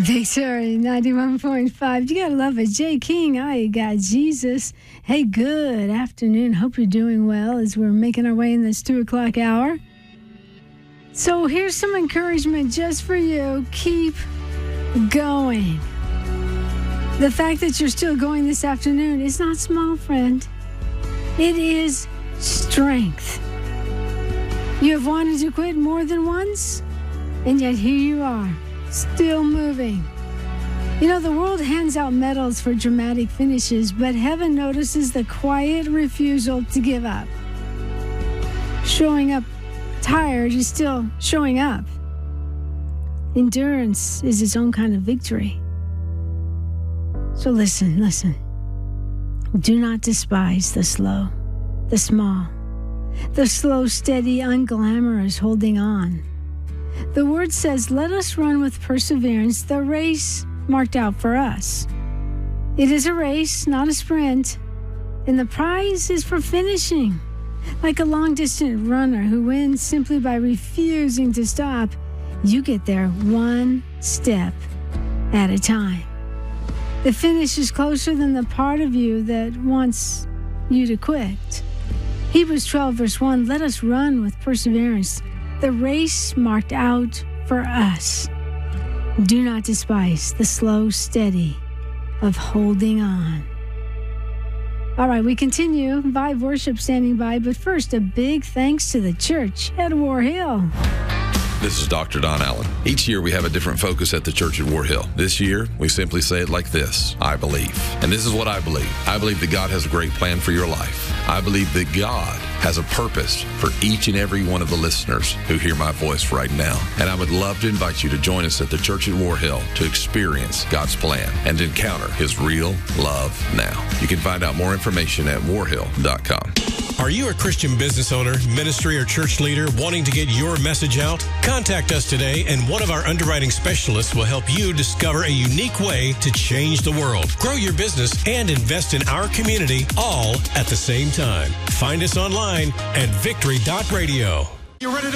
Victory 91.5. You gotta love it. Jay King, I got Jesus. Hey, good afternoon. Hope you're doing well as we're making our way in this 2 o'clock hour. So here's some encouragement just for you. Keep going. The fact that you're still going this afternoon is not small, friend. It is strength. You have wanted to quit more than once, and yet here you are, still moving. You know, the world hands out medals for dramatic finishes, but heaven notices the quiet refusal to give up. Showing up tired is still showing up. Endurance is its own kind of victory. So listen. Do not despise the slow, the small, the slow, steady, unglamorous holding on. The word says, let us run with perseverance the race marked out for us. It is a race, not a sprint, and the prize is for finishing. Like a long-distance runner who wins simply by refusing to stop, you get there one step at a time. The finish is closer than the part of you that wants you to quit. Hebrews 12, verse 1, let us run with perseverance the race marked out for us. Do not despise the slow, steady of holding on. All right, we continue. Vibe Worship standing by, but first, a big thanks to the church at War Hill. This is Dr. Don Allen. Each year we have a different focus at the church at War Hill. This year, we simply say it like this: I believe. And this is what I believe. I believe that God has a great plan for your life. I believe that God has a purpose for each and every one of the listeners who hear my voice right now. And I would love to invite you to join us at the church at War Hill to experience God's plan and encounter His real love now. You can find out more information at warhill.com. Are you a Christian business owner, ministry, or church leader wanting to get your message out? Contact us today, and one of our underwriting specialists will help you discover a unique way to change the world, grow your business, and invest in our community, all at the same time. Find us online at victory.radio. You ready to